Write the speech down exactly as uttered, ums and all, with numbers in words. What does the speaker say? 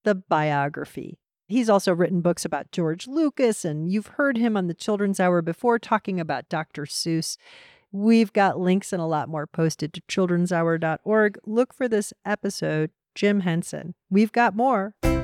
the biography. He's also written books about George Lucas, and you've heard him on the Children's Hour before talking about Doctor Seuss. We've got links and a lot more posted to children's hour dot org. Look for this episode, Jim Henson. We've got more.